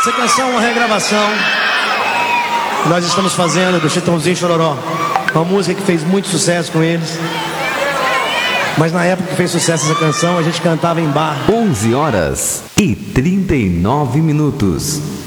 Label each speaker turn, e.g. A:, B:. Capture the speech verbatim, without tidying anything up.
A: Essa canção é uma regravação que nós estamos fazendo do Chitãozinho e Chororó. Uma música que fez muito sucesso com eles. Mas na época que fez sucesso essa canção, a gente cantava em bar.
B: onze horas e trinta e nove minutos.